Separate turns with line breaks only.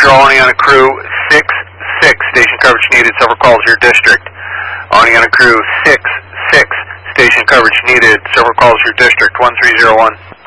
Patrol, Oneonta Crew 6-6, station coverage needed, several calls your district. Oneonta Crew 6-6, station coverage needed, several calls your district, 1301.